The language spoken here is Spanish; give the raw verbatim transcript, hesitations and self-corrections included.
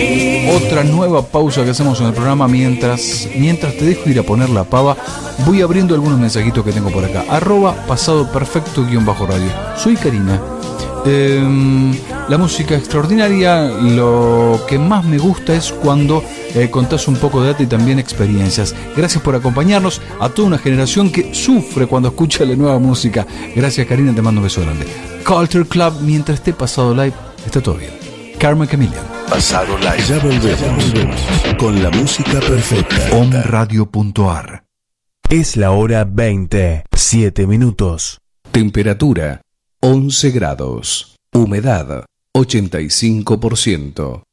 Otra nueva pausa que hacemos en el programa mientras, mientras te dejo ir a poner la pava. Voy abriendo algunos mensajitos que tengo por acá. Arroba pasado perfecto guión bajo radio. Soy Karina. Eh, la música extraordinaria, lo que más me gusta es cuando eh, contás un poco de data y también experiencias. Gracias por acompañarnos a toda una generación que sufre cuando escucha la nueva música. Gracias, Karina, te mando un beso grande. Culture Club, mientras esté pasado live, está todo bien. Carmen Chameleon. Pasado live. Ya volvemos, ya volvemos con la música perfecta. om radio punto a r. Es la hora veinte, siete minutos. Temperatura once grados. Humedad ochenta y cinco por ciento.